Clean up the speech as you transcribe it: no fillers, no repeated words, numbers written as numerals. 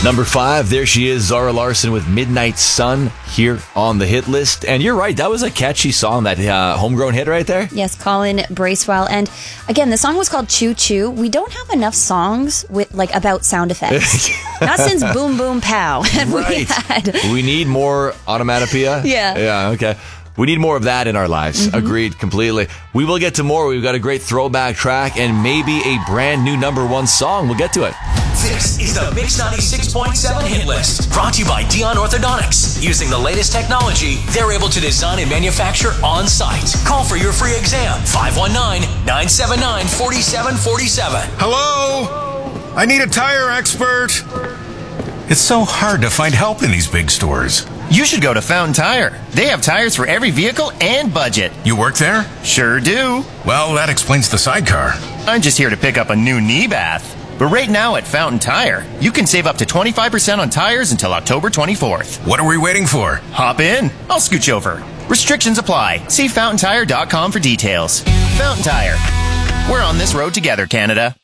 Number 5, there she is, Zara Larsson with Midnight Sun here on the hit list. And you're right, that was a catchy song, that homegrown hit right there. Yes, Colin Bracewell. And again, the song was called Choo Choo. We don't have enough songs with about sound effects. Not since Boom Boom Pow have we had. We need more onomatopoeia. Yeah, okay. We need more of that in our lives. Agreed completely. We will get to more. We've got a great throwback track and maybe a brand new number 1 song. We'll get to it. This is the Mix 96.7 hit list, brought to you by Dion Orthodontics. Using the latest technology, they're able to design and manufacture on-site. Call for your free exam, 519-979-4747. Hello? I need a tire expert. It's so hard to find help in these big stores. You should go to Fountain Tire. They have tires for every vehicle and budget. You work there? Sure do. Well, that explains the sidecar. I'm just here to pick up a new knee bath. But right now at Fountain Tire, you can save up to 25% on tires until October 24th. What are we waiting for? Hop in. I'll scooch over. Restrictions apply. See fountaintire.com for details. Fountain Tire. We're on this road together, Canada.